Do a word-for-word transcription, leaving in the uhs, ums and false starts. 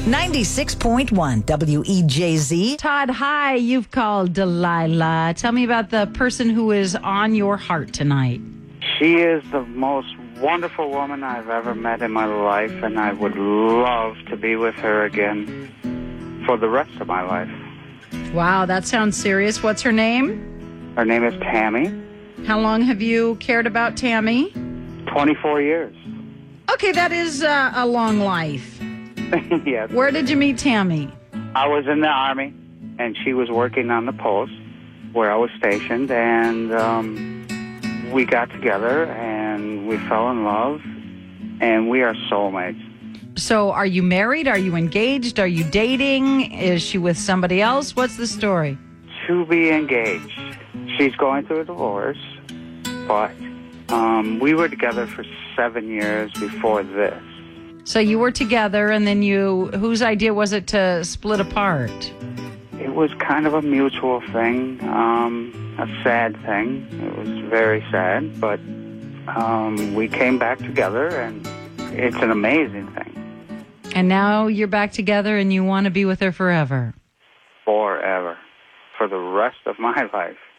ninety-six point one W E J Z. Todd, hi. You've called Delilah. Tell me about the person who is on your heart tonight. She is the most wonderful woman I've ever met in my life, and I would love to be with her again for the rest of my life. Wow, that sounds serious. What's her name? Her name is Tammy. How long have you cared about Tammy? twenty-four years. Okay, that is uh, a long life. Yes. Where did you meet Tammy? I was in the Army, and she was working on the post where I was stationed, and um, we got together, and we fell in love, and we are soulmates. So are you married? Are you engaged? Are you dating? Is she with somebody else? What's the story? To be engaged. She's going through a divorce, but um, we were together for seven years before this. So you were together, and then you, whose idea was it to split apart? It was kind of a mutual thing, um, a sad thing. It was very sad, but um, we came back together, and it's an amazing thing. And now you're back together, and you want to be with her forever? Forever. For the rest of my life.